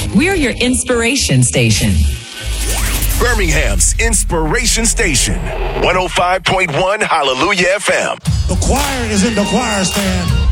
We're your inspiration station. Birmingham's Inspiration Station, 105.1 Hallelujah FM. The choir is in the choir stand.